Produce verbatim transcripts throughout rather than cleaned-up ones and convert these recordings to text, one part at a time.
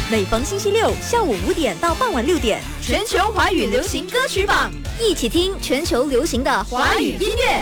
每逢星期六下午五点到傍晚六点，全球华语流行歌曲榜，一起听全球流行的华语音乐。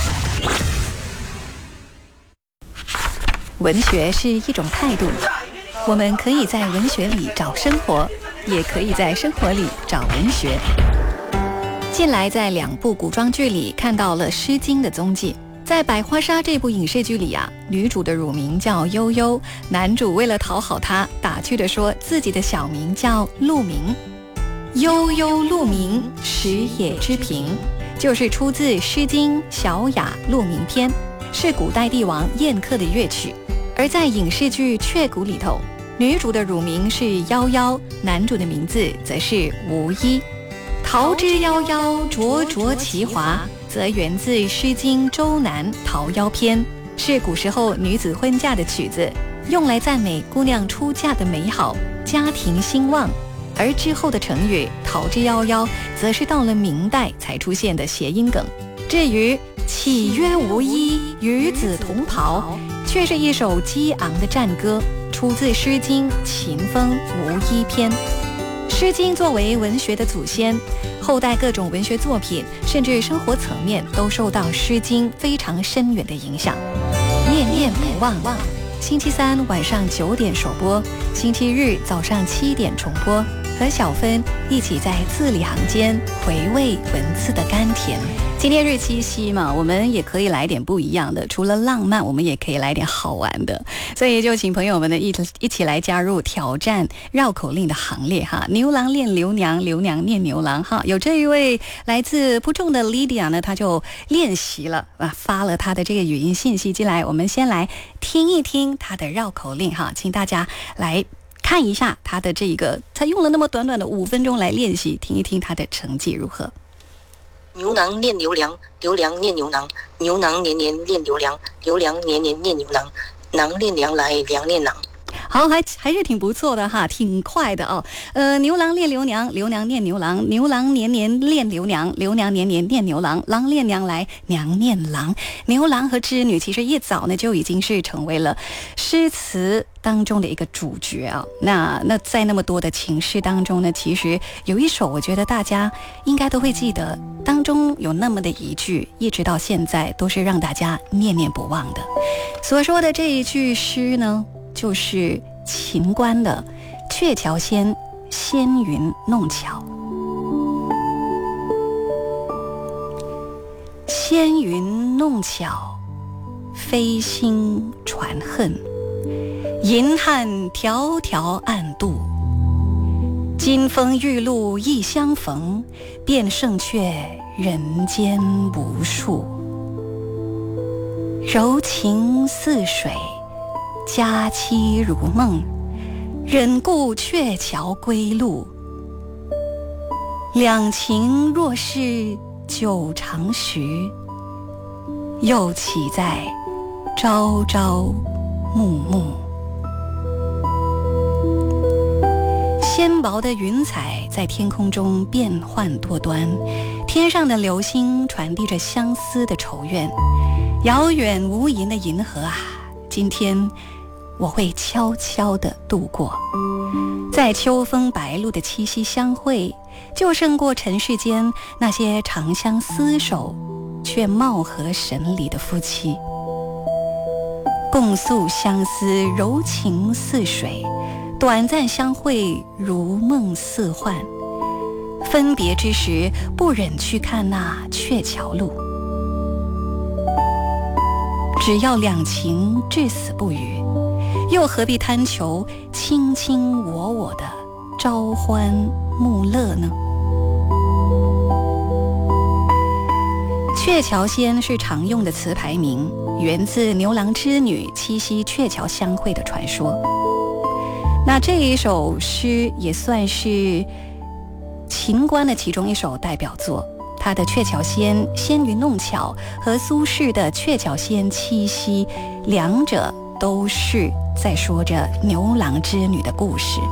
文学是一种态度，我们可以在文学里找生活，也可以在生活里找文学。近来在两部古装剧里看到了《诗经》的踪迹。在《百花杀》这部影视剧里啊，女主的乳名叫悠悠，男主为了讨好她，打趣地说自己的小名叫鹿鸣。悠悠鹿鸣，食野之苹，就是出自《诗经·小雅·鹿鸣篇》，是古代帝王宴客的乐曲。而在影视剧《雀谷》里头，女主的乳名是夭夭，男主的名字则是无衣。桃之夭夭，灼灼其华，则源自《诗经·周南·桃夭篇》，是古时候女子婚嫁的曲子，用来赞美姑娘出嫁的美好，家庭兴旺。而之后的成语“桃之夭夭”则是到了明代才出现的谐音梗。至于“岂曰无衣，与子同袍”，却是一首激昂的战歌，出自《诗经·秦风·无衣篇》。《诗经》作为文学的祖先，后代各种文学作品甚至生活层面都受到《诗经》非常深远的影响。念念不忘，星期三晚上九点首播，星期日早上七点重播，和小芬一起在字里行间回味文字的甘甜。今天是七夕嘛，我们也可以来点不一样的，除了浪漫，我们也可以来点好玩的，所以就请朋友们呢一一起来加入挑战绕口令的行列哈。牛郎恋刘娘，刘娘念牛郎哈。有这一位来自不重的 Lydia 呢，她就练习了啊，发了她的这个语音信息进来，我们先来听一听她的绕口令哈，请大家来看一下她的这个，她用了那么短短的五分钟来练习，听一听她的成绩如何。 牛郎恋牛娘，牛娘念牛郎，牛郎年年恋牛娘，牛娘年年念牛郎，郎恋娘来，娘恋郎。 好，还还是挺不错的哈，挺快的哦。呃，牛郎恋刘娘，刘娘念牛郎，牛郎年年恋刘娘，刘娘年年念牛郎，郎恋娘来，娘念郎。牛郎和织女其实一早呢就已经是成为了诗词当中的一个主角啊。那那在那么多的情诗当中呢，其实有一首我觉得大家应该都会记得，当中有那么的一句，一直到现在都是让大家念念不忘的。所说的这一句诗呢，就是秦观的《鹊桥仙·仙云弄巧》。仙云弄巧，飞星传恨，银汉迢迢暗度。金风玉露一相逢，便胜却人间无数。柔情似水，佳期如梦，忍顾鹊桥归路。两情若是久长时，又岂在朝朝暮暮。纤薄的云彩在天空中变幻多端，天上的流星传递着相思的愁怨。遥远无垠的银河啊，今天我会悄悄地度过。在秋风白露的七夕相会，就胜过尘世间那些长相厮守却貌合神离的夫妻。共诉相思，柔情似水，短暂相会，如梦似幻。分别之时，不忍去看那鹊桥路。只要两情至死不渝，又何必贪求卿卿我我的朝欢暮乐呢？鹊桥仙是常用的词牌名，源自牛郎织女七夕鹊桥相会的传说。那这一首诗也算是秦观的其中一首代表作，他的《鹊桥仙》仙云弄巧和苏轼的《鹊桥仙七夕》，两者都是在说着牛郎织女的故事。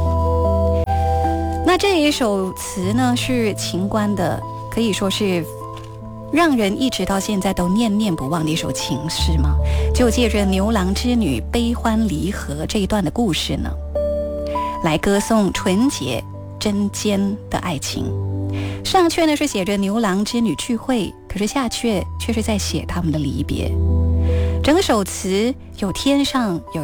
那这一首词呢，是秦观的，可以说是让人一直到现在都念念不忘的一首情诗嘛，就借着牛郎织女悲欢离合这一段的故事呢， 来歌颂纯洁真坚的爱情。上阙呢是写着牛郎织女聚会，可是下阙却是在写他们的离别。整个首词有天上有